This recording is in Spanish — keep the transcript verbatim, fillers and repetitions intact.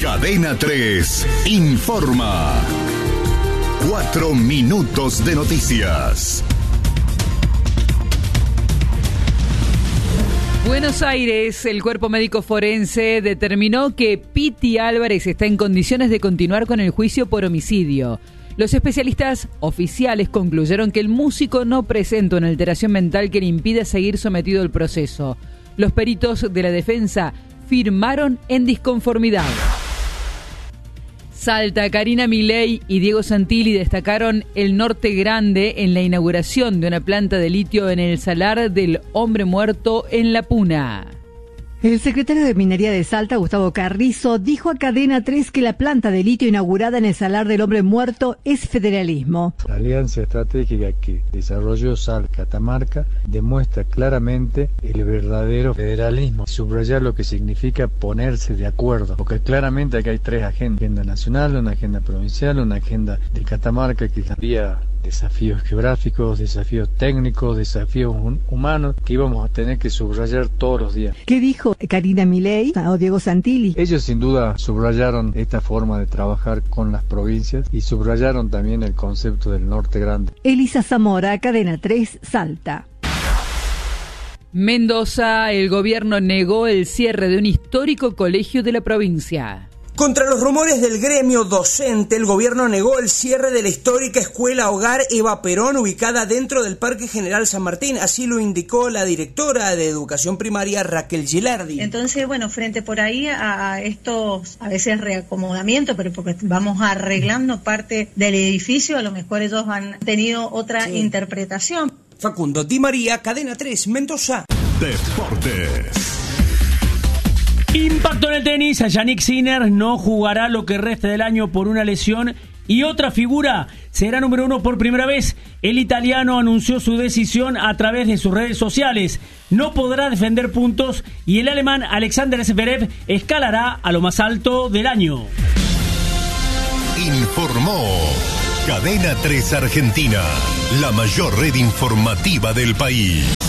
Cadena tres informa. Cuatro minutos de noticias. Buenos Aires, el cuerpo médico forense determinó que Piti Álvarez está en condiciones de continuar con el juicio por homicidio. Los especialistas oficiales concluyeron que el músico no presenta una alteración mental que le impida seguir sometido al proceso. Los peritos de la defensa firmaron en disconformidad. Salta, Karina Milei y Diego Santilli destacaron el Norte Grande en la inauguración de una planta de litio en el Salar del Hombre Muerto en La Puna. El secretario de Minería de Salta, Gustavo Carrizo, dijo a Cadena tres que la planta de litio inaugurada en el Salar del Hombre Muerto es federalismo. La alianza estratégica que desarrolló Salta Catamarca demuestra claramente el verdadero federalismo, subrayar lo que significa ponerse de acuerdo, porque claramente aquí hay tres agendas, agenda nacional, una agenda provincial, una agenda de Catamarca que había desafíos geográficos, desafíos técnicos, desafíos humanos que íbamos a tener que subrayar todos los días. ¿Qué dijo Karina Milei o Diego Santilli? Ellos sin duda subrayaron esta forma de trabajar con las provincias y subrayaron también el concepto del Norte Grande. Elisa Zamora, Cadena tres, Salta. Mendoza, el gobierno negó el cierre de un histórico colegio de la provincia. Contra los rumores del gremio docente, el gobierno negó el cierre de la histórica escuela Hogar Eva Perón, ubicada dentro del Parque General San Martín. Así lo indicó la directora de Educación Primaria, Raquel Gilardi. Entonces, bueno, frente por ahí a, a estos, a veces reacomodamientos, pero porque vamos arreglando parte del edificio, a lo mejor ellos han tenido otra sí. interpretación. Facundo Di María, Cadena tres, Mendoza. Deportes. Impacto en el tenis, Jannik Sinner no jugará lo que resta del año por una lesión y otra figura será número uno por primera vez. El italiano anunció su decisión a través de sus redes sociales. No podrá defender puntos y el alemán Alexander Zverev escalará a lo más alto del año. Informó Cadena tres Argentina, la mayor red informativa del país.